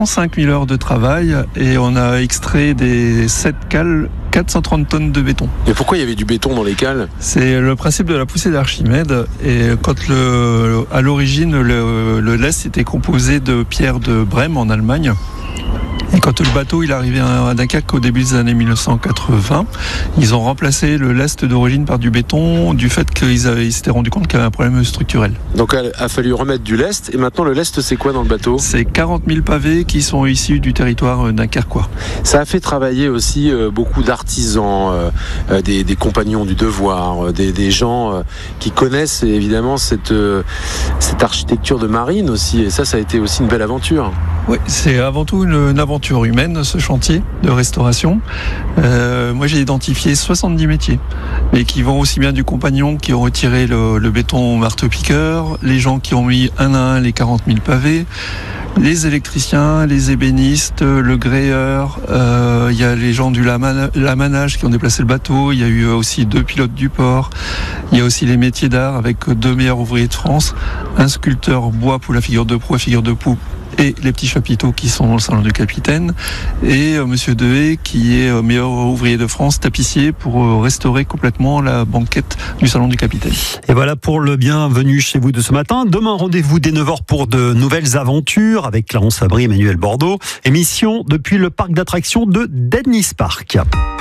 5000 heures de travail et on a extrait des 7 cales 430 tonnes de béton. Et pourquoi il y avait du béton dans les cales ? C'est le principe de la poussée d'Archimède. Et quand à l'origine, le lest était composé de pierres de Brême en Allemagne. Et quand le bateau il est arrivé à Dunkerque au début des années 1980, ils ont remplacé le lest d'origine par du béton du fait qu'ils s'étaient rendu compte qu'il y avait un problème structurel. Donc il a fallu remettre du lest. Et maintenant le lest c'est quoi dans le bateau ? C'est 40 000 pavés qui sont issus du territoire dunkerquois. Ça a fait travailler aussi beaucoup d'artisans, des compagnons du devoir, des gens qui connaissent évidemment cette architecture de marine aussi. Et ça a été aussi une belle aventure. Oui, c'est avant tout une aventure humaine, ce chantier de restauration. Moi, j'ai identifié 70 métiers, et qui vont aussi bien du compagnon qui ont retiré le béton au marteau-piqueur, les gens qui ont mis un à un les 40 000 pavés, les électriciens, les ébénistes, le gréeur, il y a les gens du lamanage qui ont déplacé le bateau, il y a eu aussi 2 pilotes du port, il y a aussi les métiers d'art avec 2 meilleurs ouvriers de France, un sculpteur bois pour la figure de proue, la figure de poupe, et les petits chapiteaux qui sont dans le salon du capitaine, et Monsieur Dehaye qui est meilleur ouvrier de France, tapissier, pour restaurer complètement la banquette du salon du capitaine. Et voilà pour le bienvenu chez vous de ce matin. Demain, rendez-vous dès 9h pour de nouvelles aventures avec Clarence Fabry et Emmanuel Bordeaux. Émission depuis le parc d'attractions de Dennis Park.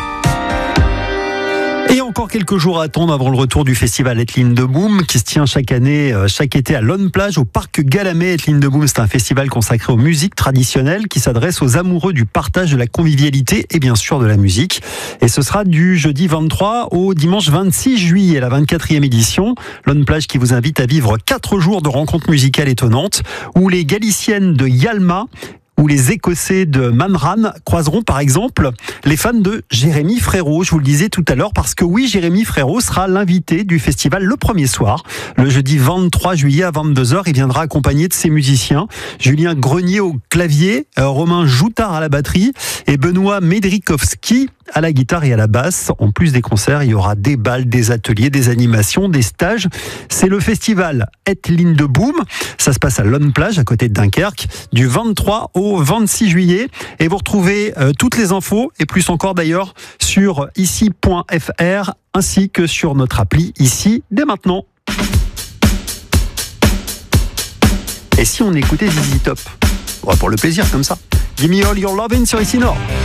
Et encore quelques jours à attendre avant le retour du festival Etlin de Boom qui se tient chaque été à Lonne Plage au parc Galamé. Etlin de Boom, c'est un festival consacré aux musiques traditionnelles qui s'adresse aux amoureux du partage, de la convivialité et bien sûr de la musique. Et ce sera du jeudi 23 au dimanche 26 juillet, la 24e édition. Lonne Plage qui vous invite à vivre 4 jours de rencontres musicales étonnantes où les Galiciennes de Yalma où les Écossais de Manran croiseront par exemple les fans de Jérémy Frérot. Je vous le disais tout à l'heure parce que oui, Jérémy Frérot sera l'invité du festival le premier soir. Le jeudi 23 juillet à 22h, il viendra accompagné de ses musiciens. Julien Grenier au clavier, Romain Joutard à la batterie et Benoît Medrikowski à la guitare et à la basse. En plus des concerts, il y aura des balles, des ateliers, des animations, des stages. C'est le festival Etlin de Boom. Ça se passe à Lonne Plage, à côté de Dunkerque, du 23 au 26 juillet. Et vous retrouvez toutes les infos, et plus encore d'ailleurs, sur ici.fr, ainsi que sur notre appli Ici dès maintenant. Et si on écoutait ZZ Top ? Ouais, pour le plaisir, comme ça. Give me all your lovin' sur Ici Nord.